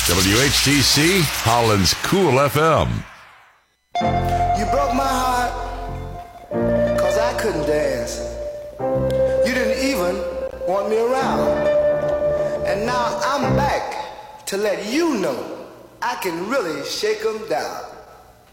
WHTC, Holland's Cool FM. You broke my heart, cause I couldn't dance. You didn't even want me around. And now I'm back to let you know I can really shake 'em down.